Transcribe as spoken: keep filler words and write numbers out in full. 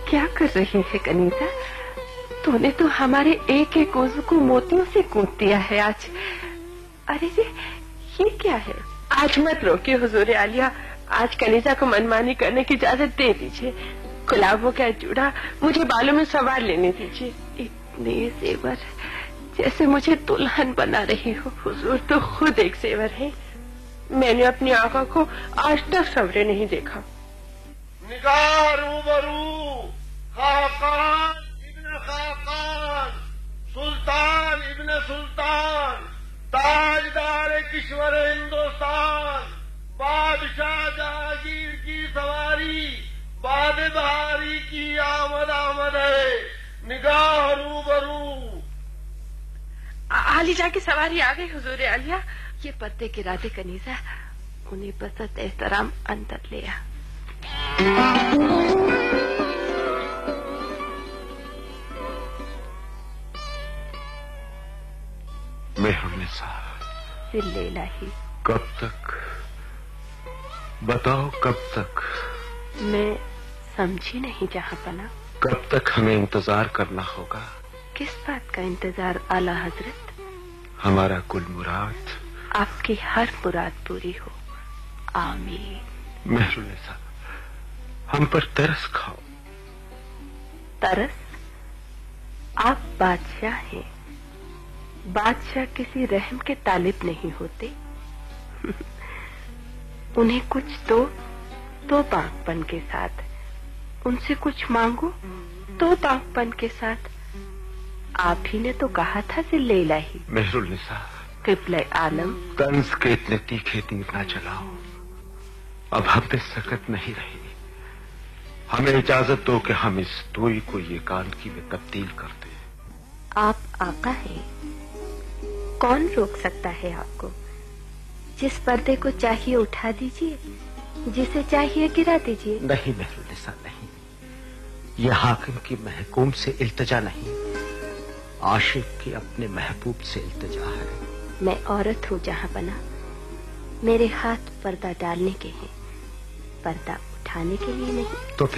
क्या कर रही है कनीज़ा? तूने तो हमारे एक एक उज़्व को मोतियों से कूट दिया है आज। अरे ये ये क्या है? आज मत रोकिए हुजूर आलिया, आज कनीज़ा को मनमानी करने की इजाजत दे दीजिए। गुलाबों का जूड़ा मुझे बालों में सवार लेने दीजिए। इतने जेवर जैसे मुझे दुल्हन बना रही हो। हुजूर तो खुद एक जेवर है, मैंने अपनी आंखों को आज तक सवरे नहीं देखा। निगाह रूबरू, खाकान इब्न खाकान, सुल्तान इब्न सुल्तान, ताजदार किश्वर हिंदुस्तान, बादशाह जहांगीर की सवारी, बाद बहारी की आमद आमद है। निगाह रूबरू। आलिजा की सवारी आ गई हुजूर आलिया। ये पर्दे गिराते कनीज़ा, उन्हें बसत एहतराम अंदर ले आ। मेहरुन्निसा, इल्लाही, कब तक? बताओ कब तक? मैं समझी नहीं जहांपना। कब तक हमें इंतजार करना होगा? किस बात का इंतजार आला हजरत? हमारा कुल मुराद, आपकी हर मुराद पूरी हो, आमीन। मेहरुन्निसा, हम पर तरस खाओ। तरस? आप बादशाह हैं, बादशाह किसी रहम के तालिब नहीं होते। उन्हें कुछ दो तो पाकपन के साथ, उनसे कुछ मांगो तो पाकपन के साथ। आप ही ने तो कहा था जिल्ले इलाही। मेहरुन्निसा, किबले आलम, तंज के इतने तीखे तीर ना चलाओ। अब हम पे सकत नहीं रही। हमें इजाजत दो कि हम इस दूरी को ये कानकी में तब्दील कर दें। आप आका हैं, कौन रोक सकता है आपको? जिस पर्दे को चाहिए उठा दीजिए, जिसे चाहिए गिरा दीजिए। नहीं मेहरुन्निसा, नहीं, ये हाकिम की महकूम से इल्तिजा नहीं, आशिक की अपने महबूब से इल्तिजा है। मैं औरत हूँ जहांपना, मेरे हाथ पर्दा डालने के हैं, पर्दा उठाने के लिए नहीं। तो